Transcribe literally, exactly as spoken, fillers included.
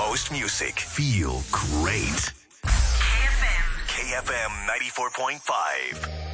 most music. Feel great. K F M. K F M ninety-four point five.